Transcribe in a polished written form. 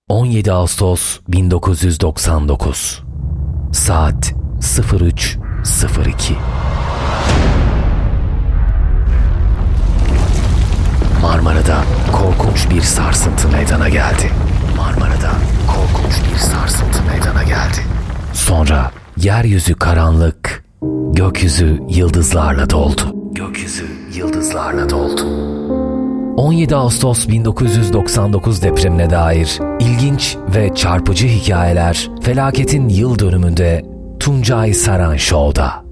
17 Ağustos 1999 Saat 03:02 Marmara'da korkunç bir sarsıntı meydana geldi. Sonra yeryüzü karanlık, gökyüzü yıldızlarla doldu. 17 Ağustos 1999 depremine dair ilginç ve çarpıcı hikayeler felaketin yıl dönümünde Tuncay Saran Show'da.